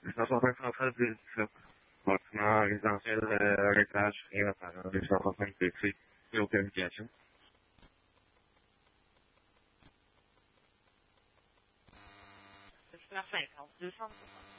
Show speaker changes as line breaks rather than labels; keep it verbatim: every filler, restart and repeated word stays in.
está só bem para fazer, certo? Porque na organização de retratos e na página de instalação de fixo, eu tenho que achar.
Parfait. Alors, deux cents.